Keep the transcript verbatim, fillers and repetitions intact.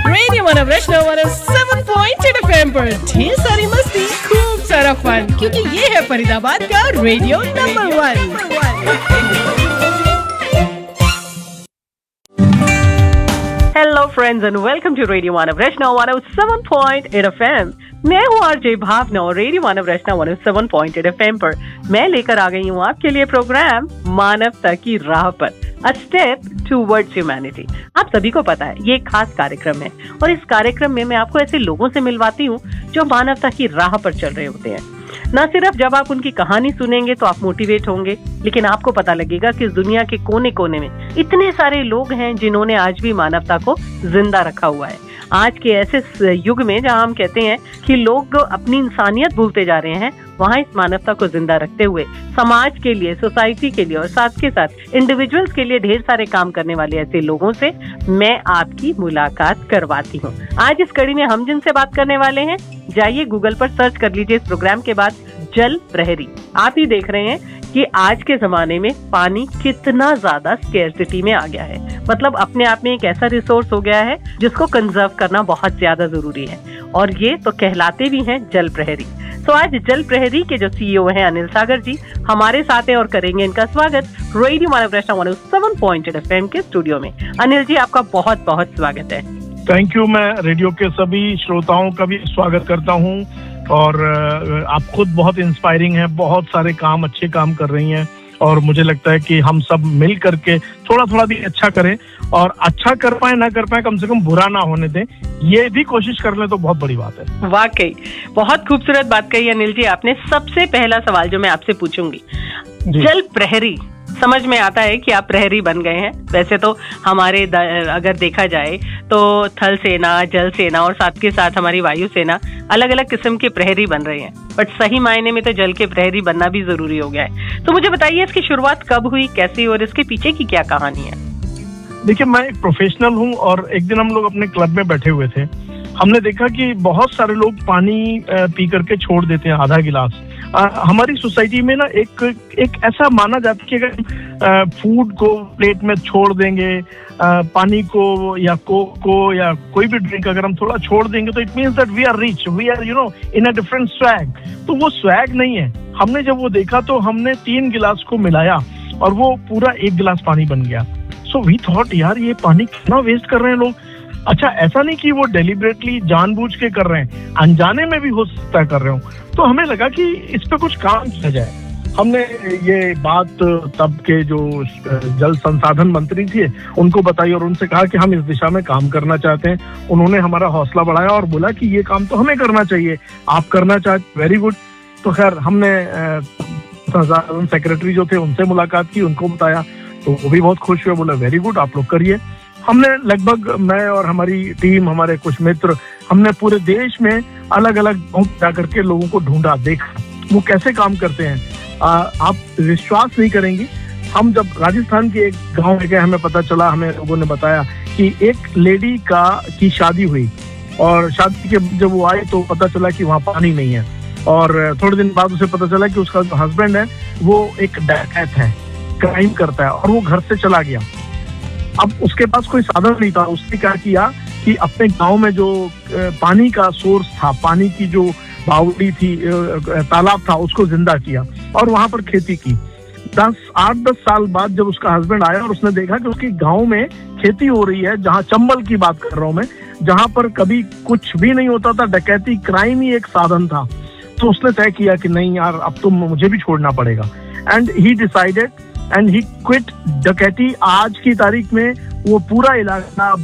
Radio one वैष्णव one seven point eight FM पर ढेर सारी मस्ती, खूब सारा फन, क्योंकि ये है फरीदाबाद का radio number one. Hello friends and welcome to radio one Vaishnav one seven point eight FM. मैं हूँ आरजे भावना और रेडियो वन वैष्णव one seven point eight FM पर मैं लेकर आ गई हूँ आपके लिए प्रोग्राम मानवता की राह पर, अ स्टेप टूवर्ड्स ह्यूमैनिटी। आप सभी को पता है ये एक खास कार्यक्रम है और इस कार्यक्रम में मैं आपको ऐसे लोगों से मिलवाती हूँ जो मानवता की राह पर चल रहे होते हैं। न सिर्फ जब आप उनकी कहानी सुनेंगे तो आप मोटिवेट होंगे, लेकिन आपको पता लगेगा कि इस दुनिया के कोने कोने में इतने सारे लोग हैं जिन्होंने आज भी मानवता को जिंदा रखा हुआ है। आज के ऐसे युग में जहां हम कहते हैं कि लोग अपनी इंसानियत भूलते जा रहे हैं, वहां इस मानवता को जिंदा रखते हुए समाज के लिए, सोसाइटी के लिए और साथ के साथ इंडिविजुअल्स के लिए ढेर सारे काम करने वाले ऐसे लोगों से मैं आपकी मुलाकात करवाती हूँ। आज इस कड़ी में हम जिनसे बात करने वाले हैं, जाइए गूगल पर सर्च कर लीजिए इस प्रोग्राम के बाद जल प्रहरी। आप ही देख रहे हैं कि आज के जमाने में पानी कितना ज्यादा स्केर्सिटी में आ गया है, मतलब अपने आप में एक ऐसा रिसोर्स हो गया है जिसको कंजर्व करना बहुत ज्यादा जरूरी है, और ये तो कहलाते भी हैं जल प्रहरी। तो आज जल प्रहरी के जो सीईओ हैं अनिल सागर जी हमारे साथ हैं और करेंगे इनका स्वागत रेडियो वन वैष्णव सेवन पॉइंट एट एफएम के स्टूडियो में। अनिल जी आपका बहुत बहुत स्वागत है। Thank you. मैं रेडियो के सभी श्रोताओं का भी स्वागत करता हूँ और आप खुद बहुत इंस्पायरिंग हैं, बहुत सारे काम अच्छे काम कर रही हैं और मुझे लगता है कि हम सब मिल करके थोड़ा थोड़ा भी अच्छा करें और अच्छा कर पाए ना कर पाए कम से कम बुरा ना होने दें, ये भी कोशिश कर ले तो बहुत बड़ी बात है। वाकई बहुत खूबसूरत बात कही अनिल जी आपने। सबसे पहला सवाल जो मैं आपसे पूछूंगी, जल प्रहरी, समझ में आता है कि आप प्रहरी बन गए हैं। वैसे तो हमारे अगर देखा जाए तो थल सेना, जल सेना और साथ के साथ हमारी वायु सेना अलग अलग किस्म के प्रहरी बन रहे हैं, बट सही मायने में तो जल के प्रहरी बनना भी जरूरी हो गया है। तो मुझे बताइए इसकी शुरुआत कब हुई, कैसी और इसके पीछे की क्या कहानी है? देखिए, मैं एक प्रोफेशनल हूँ और एक दिन हम लोग अपने क्लब में बैठे हुए थे। हमने देखा कि बहुत सारे लोग पानी पी करके छोड़ देते हैं आधा गिलास। आ, हमारी सोसाइटी में ना एक एक ऐसा माना जाता है कि अगर फूड को प्लेट में छोड़ देंगे, आ, पानी को या कोक को या कोई भी ड्रिंक अगर हम थोड़ा छोड़ देंगे तो it means that we are rich, we are you know in a different swag. तो वो स्वैग नहीं है। हमने जब वो देखा तो हमने तीन गिलास को मिलाया और वो पूरा एक गिलास पानी बन गया। सो वी थॉट यार ये पानी कितना वेस्ट कर रहे हैं लोग। अच्छा, ऐसा नहीं कि वो डेलिबरेटली जानबूझ के कर रहे हैं, अनजाने में भी हो सकता है कर रहे हो। तो हमें लगा कि इस पे कुछ काम किया जाए। हमने ये बात तब के जो जल संसाधन मंत्री थे उनको बताई और उनसे कहा कि हम इस दिशा में काम करना चाहते हैं। उन्होंने हमारा हौसला बढ़ाया और बोला कि ये काम तो हमें करना चाहिए, आप करना चाहते, वेरी गुड। तो खैर हमने संसाधन सेक्रेटरी जो थे उनसे मुलाकात की, उनको बताया तो वो भी बहुत खुश हुए, बोला वेरी गुड आप लोग करिए। हमने लगभग, मैं और हमारी टीम, हमारे कुछ मित्र, हमने पूरे देश में अलग अलग गाँव जा करके लोगों को ढूंढा, देखा वो कैसे काम करते हैं। आ, आप विश्वास नहीं करेंगी, हम जब राजस्थान के एक गांव में गए हमें पता चला, हमें लोगों ने बताया कि एक लेडी का की शादी हुई और शादी के जब वो आई तो पता चला कि वहाँ पानी नहीं है और थोड़े दिन बाद उसे पता चला कि उसका जो हस्बैंड है वो एक डकैत है, क्राइम करता है और वो घर से चला गया। अब उसके पास कोई साधन नहीं था। उसने क्या किया कि अपने गांव में जो पानी का सोर्स था, पानी की जो बावड़ी थी, तालाब था, उसको जिंदा किया और वहां पर खेती की। दस आठ दस साल बाद जब उसका हस्बैंड आया और उसने देखा कि उसके गांव में खेती हो रही है, जहां चंबल की बात कर रहा हूं मैं, जहां पर कभी कुछ भी नहीं होता था, डकैती, क्राइम ही एक साधन था, तो उसने तय किया कि नहीं यार अब तो मुझे भी छोड़ना पड़ेगा। And he decided and he quit डकैती। आज की तारीख में वो पूरा इलाका